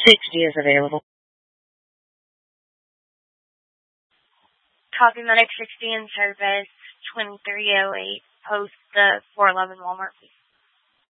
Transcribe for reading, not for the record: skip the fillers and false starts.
60 is available. Copy Medic 60 in service, 2308, post the 411 Walmart, please.